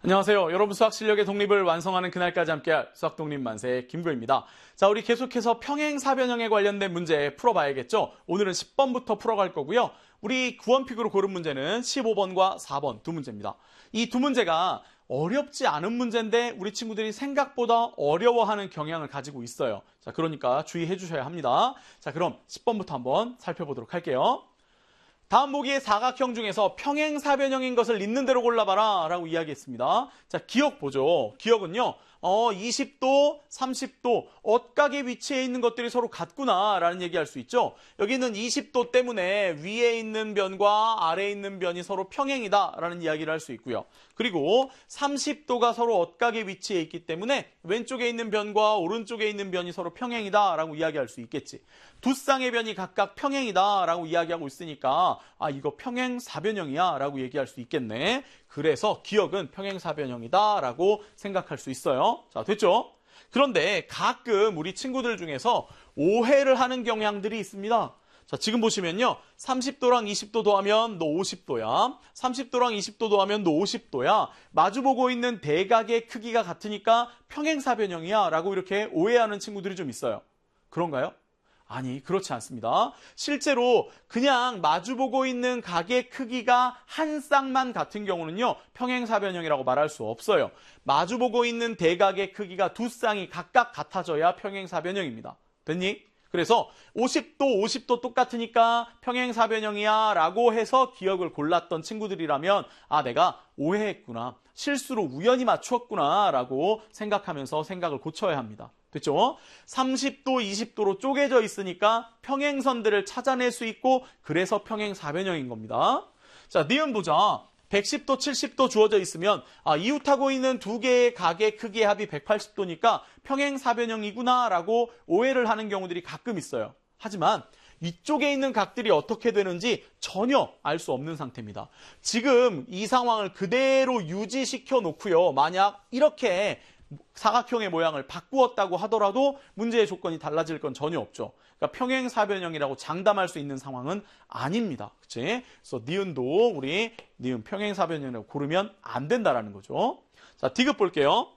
안녕하세요. 여러분 수학 실력의 독립을 완성하는 그날까지 함께할 수학 독립 만세 김구입니다. 자, 우리 계속해서 평행사변형에 관련된 문제 풀어봐야겠죠? 오늘은 10번부터 풀어갈 거고요. 우리 구원픽으로 고른 문제는 15번과 4번 두 문제입니다. 이 두 문제가 어렵지 않은 문제인데 우리 친구들이 생각보다 어려워하는 경향을 가지고 있어요. 자, 그러니까 주의해 주셔야 합니다. 자, 그럼 10번부터 한번 살펴보도록 할게요. 다음 보기의 사각형 중에서 평행사변형인 것을 있는 대로 골라봐라 라고 이야기했습니다. 자, 기억 보죠. 기억은요. 20도, 30도, 옷각의 위치에 있는 것들이 서로 같구나 라는 얘기할 수 있죠. 여기는 20도 때문에 위에 있는 변과 아래에 있는 변이 서로 평행이다 라는 이야기를 할 수 있고요. 그리고 30도가 서로 옷각의 위치에 있기 때문에 왼쪽에 있는 변과 오른쪽에 있는 변이 서로 평행이다 라고 이야기할 수 있겠지. 두 쌍의 변이 각각 평행이다 라고 이야기하고 있으니까 이거 평행사변형이야 라고 얘기할 수 있겠네. 그래서 기억은 평행사변형이다 라고 생각할 수 있어요. 자, 됐죠? 그런데 가끔 우리 친구들 중에서 오해를 하는 경향들이 있습니다. 자, 지금 보시면요. 30도랑 20도 더하면 너 50도야. 30도랑 20도 더하면 너 50도야. 마주보고 있는 대각의 크기가 같으니까 평행사변형이야 라고 이렇게 오해하는 친구들이 좀 있어요. 그런가요? 아니, 그렇지 않습니다. 실제로 그냥 마주보고 있는 각의 크기가 한 쌍만 같은 경우는요, 평행사변형이라고 말할 수 없어요. 마주보고 있는 대각의 크기가 두 쌍이 각각 같아져야 평행사변형입니다. 됐니? 그래서 50도 똑같으니까 평행사변형이야 라고 해서 기억을 골랐던 친구들이라면 내가 오해했구나, 실수로 우연히 맞추었구나 라고 생각하면서 생각을 고쳐야 합니다. 됐죠? 30도, 20도로 쪼개져 있으니까 평행선들을 찾아낼 수 있고 그래서 평행사변형인 겁니다. 자, 니은 보자. 110도, 70도 주어져 있으면 이웃하고 있는 두 개의 각의 크기의 합이 180도니까 평행사변형이구나 라고 오해를 하는 경우들이 가끔 있어요. 하지만 위쪽에 있는 각들이 어떻게 되는지 전혀 알 수 없는 상태입니다. 지금 이 상황을 그대로 유지시켜 놓고요. 만약 이렇게 사각형의 모양을 바꾸었다고 하더라도 문제의 조건이 달라질 건 전혀 없죠. 그러니까 평행사변형이라고 장담할 수 있는 상황은 아닙니다. 그치? 그래서 니은도 우리 니은 평행사변형이라고 고르면 안 된다라는 거죠. 자, 디귿 볼게요.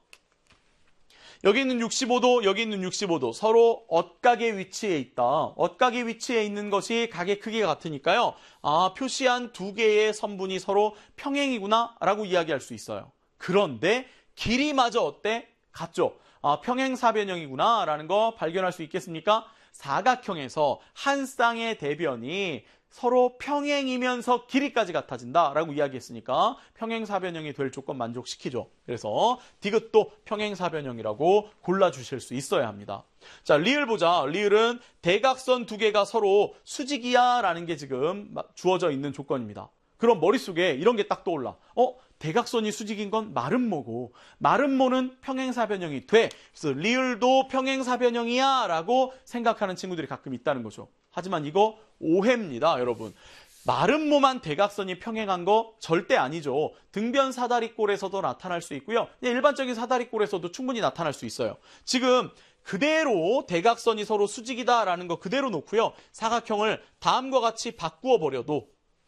여기 있는 65도, 여기 있는 65도 서로 옷각의 위치에 있다. 옷각의 위치에 있는 것이 각의 크기가 같으니까요. 표시한 두 개의 선분이 서로 평행이구나 라고 이야기할 수 있어요. 그런데 길이마저 어때? 같죠? 평행사변형이구나 라는 거 발견할 수 있겠습니까? 사각형에서 한 쌍의 대변이 서로 평행이면서 길이까지 같아진다 라고 이야기했으니까 평행사변형이 될 조건 만족시키죠. 그래서 디귿도 평행사변형이라고 골라주실 수 있어야 합니다. 자, 리을 보자. 리을은 대각선 두 개가 서로 수직이야 라는 게 지금 주어져 있는 조건입니다. 그럼 머릿속에 이런 게 딱 떠올라. 대각선이 수직인 건 마름모고 마름모는 평행사변형이 돼. 그래서 리을도 평행사변형이야 라고 생각하는 친구들이 가끔 있다는 거죠. 하지만 이거 오해입니다, 여러분. 마름모만 대각선이 평행한 거 절대 아니죠. 등변 사다리꼴에서도 나타날 수 있고요. 일반적인 사다리꼴에서도 충분히 나타날 수 있어요. 지금 그대로 대각선이 서로 수직이다라는 거 그대로 놓고요. 사각형을 다음과 같이 바꾸어 버려도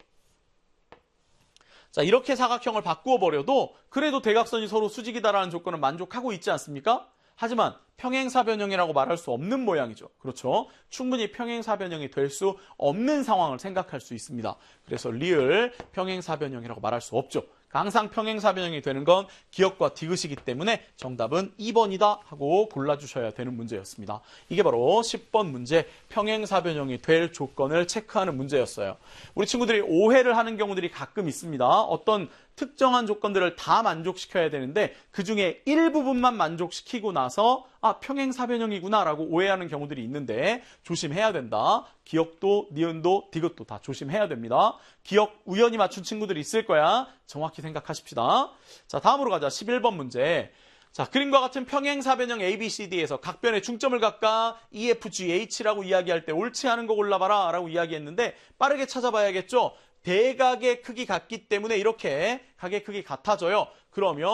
자, 이렇게 사각형을 바꾸어 버려도 그래도 대각선이 서로 수직이다라는 조건은 만족하고 있지 않습니까? 하지만 평행사변형이라고 말할 수 없는 모양이죠. 그렇죠? 충분히 평행사변형이 될 수 없는 상황을 생각할 수 있습니다. 그래서 리을 평행사변형이라고 말할 수 없죠. 항상 평행사변형이 되는 건 기억과 디귿이기 때문에 정답은 2번이다 하고 골라주셔야 되는 문제였습니다. 이게 바로 10번 문제 평행사변형이 될 조건을 체크하는 문제였어요. 우리 친구들이 오해를 하는 경우들이 가끔 있습니다. 어떤 특정한 조건들을 다 만족시켜야 되는데 그중에 일부분만 만족시키고 나서 평행사변형이구나 라고 오해하는 경우들이 있는데 조심해야 된다. 기억도 니은도 디귿도 다 조심해야 됩니다. 기억 우연히 맞춘 친구들이 있을 거야. 정확히 생각하십시다. 자, 다음으로 가자. 11번 문제. 자, 그림과 같은 평행사변형 ABCD에서 각 변의 중점을 각각 EFGH라고 이야기할 때 옳지 않은 거 골라봐라 라고 이야기했는데 빠르게 찾아봐야겠죠. 대각의 크기 같기 때문에 이렇게 각의 크기 같아져요. 그러면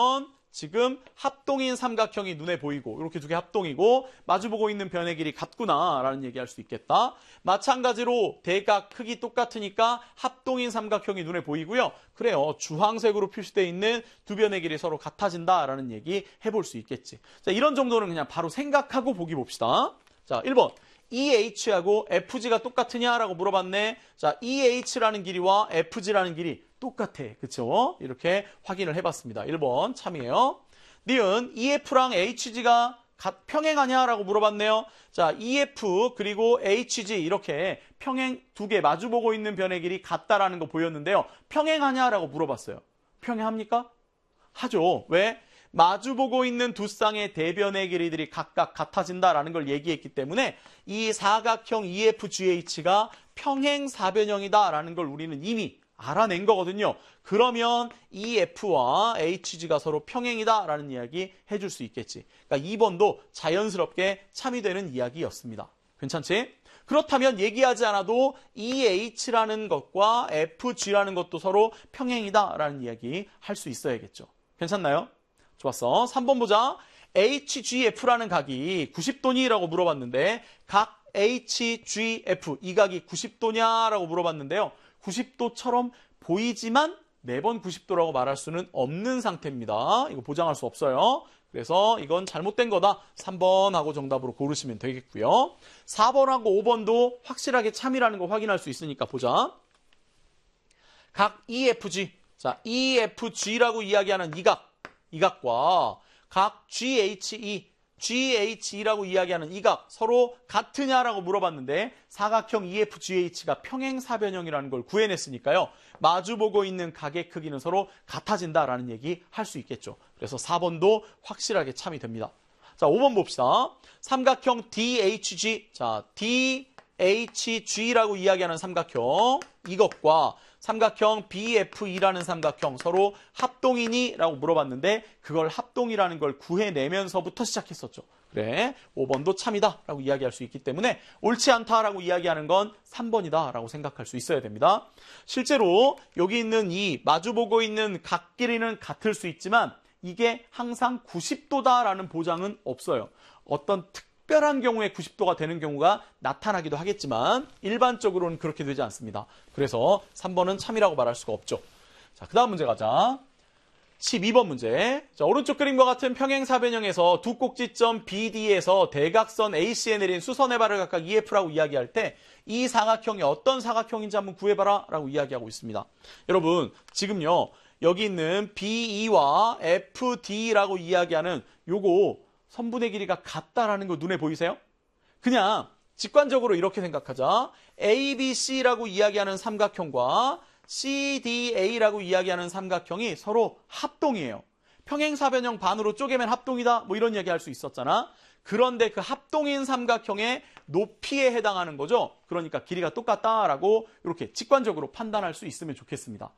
지금 합동인 삼각형이 눈에 보이고 이렇게 두 개 합동이고 마주보고 있는 변의 길이 같구나라는 얘기할 수 있겠다. 마찬가지로 대각 크기 똑같으니까 합동인 삼각형이 눈에 보이고요. 그래요. 주황색으로 표시되어 있는 두 변의 길이 서로 같아진다라는 얘기 해볼 수 있겠지. 자, 이런 정도는 그냥 바로 생각하고 보기 봅시다. 자, 1번. EH하고 FG가 똑같으냐라고 물어봤네. 자, EH라는 길이와 FG라는 길이 똑같아. 그쵸? 이렇게 확인을 해봤습니다. 1번 참이에요. 니은 EF랑 HG가 평행하냐라고 물어봤네요. 자, EF 그리고 HG 이렇게 평행 두 개 마주보고 있는 변의 길이 같다라는 거 보였는데요. 평행하냐라고 물어봤어요. 평행합니까? 하죠. 왜? 마주보고 있는 두 쌍의 대변의 길이들이 각각 같아진다라는 걸 얘기했기 때문에 이 사각형 EFGH가 평행사변형이다라는 걸 우리는 이미 알아낸 거거든요. 그러면 EF와 HG가 서로 평행이다라는 이야기 해줄 수 있겠지. 그러니까 2번도 자연스럽게 참이되는 이야기였습니다. 괜찮지? 그렇다면 얘기하지 않아도 EH라는 것과 FG라는 것도 서로 평행이다라는 이야기 할 수 있어야겠죠. 괜찮나요? 좋았어. 3번 보자. HGF라는 각이 90도니라고 물어봤는데 각 HGF 이 각이 90도냐라고 물어봤는데요. 90도처럼 보이지만 매번 90도라고 말할 수는 없는 상태입니다. 이거 보장할 수 없어요. 그래서 이건 잘못된 거다. 3번하고 정답으로 고르시면 되겠고요. 4번하고 5번도 확실하게 참이라는 거 확인할 수 있으니까 보자. 각 EFG. 자, EFG라고 이야기하는 이 각과 각 GHE라고 이야기하는 이 각 서로 같으냐라고 물어봤는데 사각형 EFGH가 평행사변형이라는 걸 구해냈으니까요. 마주보고 있는 각의 크기는 서로 같아진다라는 얘기 할 수 있겠죠. 그래서 4번도 확실하게 참이 됩니다. 자, 5번 봅시다. 삼각형 DHG. 자, DHG라고 이야기하는 삼각형 이것과 삼각형 BFE라는 삼각형 서로 합동이니? 라고 물어봤는데 그걸 합동이라는 걸 구해내면서부터 시작했었죠. 그래, 5번도 참이다 라고 이야기할 수 있기 때문에 옳지 않다라고 이야기하는 건 3번이다 라고 생각할 수 있어야 됩니다. 실제로 여기 있는 이 마주보고 있는 각 길이는 같을 수 있지만 이게 항상 90도다라는 보장은 없어요. 어떤 특별한 경우에 90도가 되는 경우가 나타나기도 하겠지만 일반적으로는 그렇게 되지 않습니다. 그래서 3번은 참이라고 말할 수가 없죠. 자, 그 다음 문제 가자. 12번 문제. 자, 오른쪽 그림과 같은 평행사변형에서 두 꼭지점 BD에서 대각선 AC에 내린 수선의 발을 각각 EF라고 이야기할 때 이 사각형이 어떤 사각형인지 한번 구해봐라 라고 이야기하고 있습니다. 여러분, 지금요 여기 있는 BE와 FD라고 이야기하는 요거 선분의 길이가 같다라는 거 눈에 보이세요? 그냥 직관적으로 이렇게 생각하자. ABC라고 이야기하는 삼각형과 CDA라고 이야기하는 삼각형이 서로 합동이에요. 평행사변형 반으로 쪼개면 합동이다 뭐 이런 이야기 할 수 있었잖아. 그런데 그 합동인 삼각형의 높이에 해당하는 거죠. 그러니까 길이가 똑같다라고 이렇게 직관적으로 판단할 수 있으면 좋겠습니다.